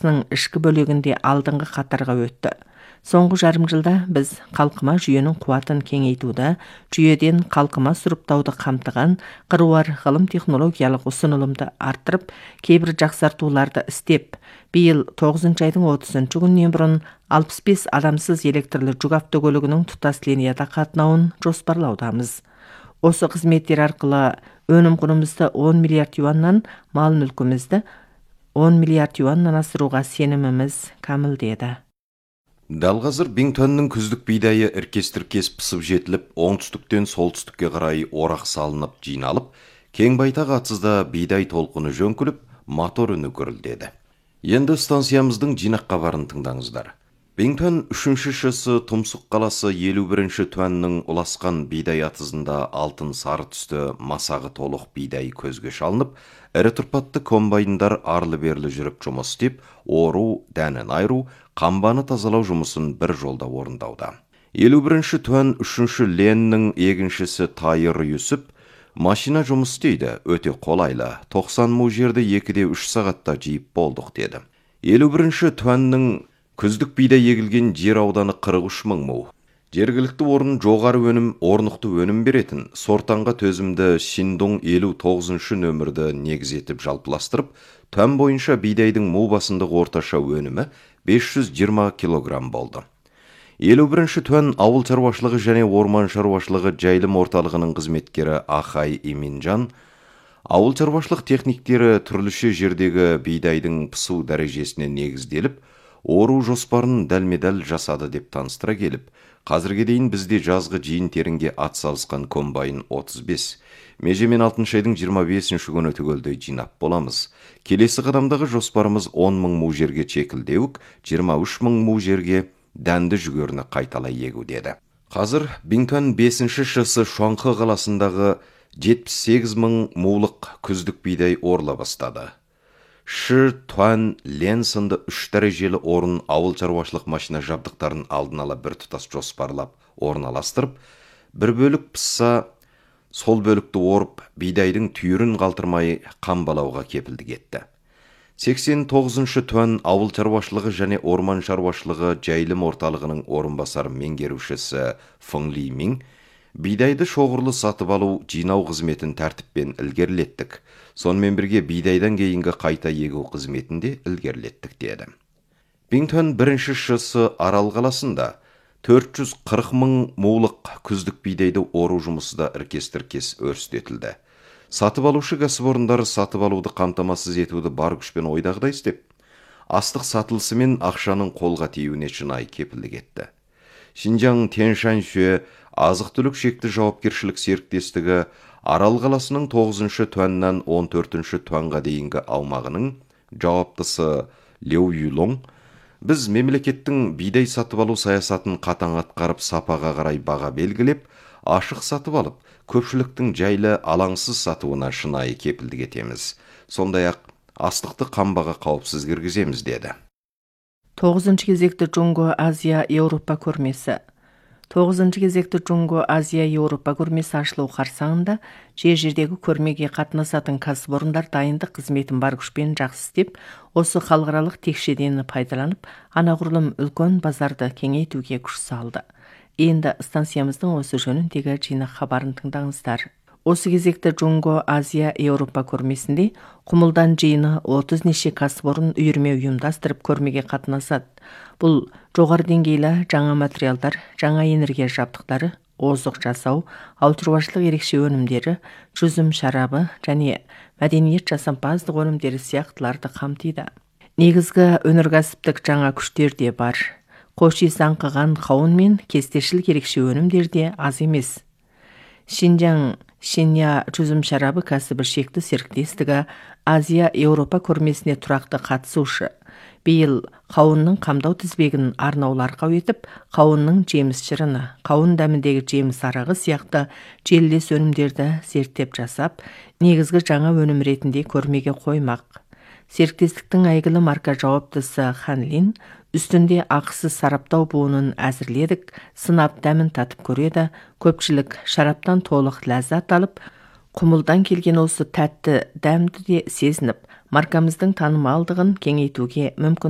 саласының ішкі бөлігінде алдыңғы қатарға өтті. Соңғы жарым жылда біз қалқыма жүйенің қуатын кеңейтуді, жүйеден қалқыма сұрыптауды қамтыған қыруар ғылым технологиялық ұсынылымды арттырып, кейбір жақсартуларды істеп, биыл 9 айдың 30 күнінен бұрын 65 адамсыз электрлі жүк автокөлігінің тұтас линияда қатынауын жоспарлаудамыз. Осы қызметтер арқылы өнім құнымызды 10 миллиард юаннан, мал мүлкімізді 10 миллиард юаннан асыруға сеніміміз кәмілдеді. Дәл қазір Бингтонның күздік бидайы іркес-тіркес пысып жетіліп, оңтүстіктен солтүстікке қарай орақ салынып, жиналып, кең байтақ атсызда бидай толқыны жөңкіліп, мотор үні гүрілдеді. Енді станциямыздың жинақ хабарын тыңдаңыздар. Бингтон 3-ші Тұмсық қаласы 51-ші туанның ұласқан бидай атызында алтын сары түсті масағы толық бидай көзге шалынып, ірі тұрпатты комбайндар арлы-берлі жүріп жұмыс істеп, ору, дәнін айру, қамбаны тазалау жұмысын бір жолда орындауда. 51-ші туан 3-ші Леннің егіншісі Тайыр Юсіп, машина жұмыс істейді, өте қолайлы, 90 му жерді 2-3 сағатта жиып болдық деді. 51-ші туанның күздік бидай егілген жер ауданы 43 мың му. Жергілікті орын жоғары өнім, орнықты өнім беретін, сортанға төзімді Шиндоң 59-шы нөмірді негіз етіп жалпыластырып, туан бойынша бидайдың му басындық орташа өнімі 520 килограмм болды. 51-ші туан ауыл шаруашылығы және орман шаруашылығы жайылым орталығының қызметкері Ахай Иминжан, ауыл шаруашылық техниктері түрліше жердегі бидайдың пысу дәрежесіне негізделіп, ору жоспарын дәлме-дәл жасады деп таныстыра келіп, қазірге дейін бізде жазғы жиын терінге ат салысқан комбайн 35, межемен 6 айдың 25 күні түгелдей жинап боламыз. Келесі қадамдағы жоспарымыз 10 мың му жерге чекілдеуік, 23 мың му жерге дәнді жүгеріні қайталай егу деді. Қазір Бингтон 5-ші ШС Шуанхы қаласындағы 78 мың мулық күздік бидай орла бастады. Ші, Туан, Лен сынды 3 дәрежелі орын ауыл шаруашылық машина жабдықтарын алдын ала бір тұтас жоспарлап орналастырып, бір бөлік пысса, сол бөлікті орып, бидайдың түйірін қалтырмай қамбалауға кепілдік етті. 89-шы Туан ауыл шаруашылығы және орман шаруашылығы жайылым орталығының орынбасар меңгерушісі Фың Ли Мин, бидайды шоғырлы сатып алу, жинау қызметін тәртіппен ілгерілеттік. Сонымен бірге бидайдан кейінгі қайта егу қызметінде ілгерілеттік деді. Бингтон 1-ші ШС Арал қаласында 440 мың мулық күздік бидайды ору жұмысы да іркес-тіркес өрістетілді. Сатып алушы кәсіпорындар сатып алуды қамтамасыз етуді бар күшпен ойдағыдай істеп, астық сатылысы мен ақшаның қолға тиюіне шынайы кепілдік етті. Шинжаң Тяньшаньшуе азық-түлік шекті жауапкершілік серіктестігі Арал қаласының 9-шы туаннан 14-ші туанға дейінгі аумағының жауаптысы Леу Юлоң, біз мемлекеттің бидай сатып алу саясатын қатаң атқарып сапаға қарай баға белгілеп, ашық сатып алып, көпшіліктің жайлы алаңсыз сатуына шынайы кепілдік етеміз. Сондай-ақ астықты қамбаға қауіпсіз кіргіземіз деді. 9-шы кезекті Джунго-Азия-Еуропа көрмесі. 9-шы кезекті Джунго-Азия-Еуропа көрмесі ашылу қарсаңында жердегі көрмеге қатынасатын кәсіпорындар дайындық қызметін бар күшпен жақсы істеп, осы халықаралық текшеден пайдаланып, анағұрлым үлкен базарды кеңейтуге күш салды. Енді станциямыздың осы жөніндегі жинақ хабарын тыңдаңыздар. Осы кезекті Джунго-Азия-Еуропа көрмесінде құмылдан жиыны 30 неше кәсіпорын үйірме ұйымдастырып көрмеге қатынасады. Бұл жоғары деңгейлі жаңа материалдар, жаңа энергия жабдықтары, озық жасау, ауыл шаруашылық ерекше өнімдері, жүзім шарабы және мәдениет жасампаздық өнімдері сияқтыларды қамтиды. Негізгі өнеркәсіптік жаңа күштер де бар. Қош иіс аңқыған қауын мен кестешілік ерекше өнімдер де аз емес. Шинжаң Шиня жүзім шарабы кәсібі шекті серіктестігі Азия-Еуропа көрмесіне тұрақты қатысушы. Биыл қауынның қамдау тізбегін арнауларға өтіп, қауынның жеміс шырыны, қауын дәміндегі жеміс арағы сияқты желілес өнімдерді зерттеп жасап, негізгі жаңа өнім ретінде көрмеге қоймақ. Серіктестіктің әйгілі марка жауаптысы Ханлин үстінде ақысыз сараптау буынын әзірледік, сынап дәмін татып көреді, көпшілік шараптан толық ләззат алып, құмылдан келген осы тәтті дәмді де сезініп, маркамыздың танымалдығын кеңейтуге мүмкін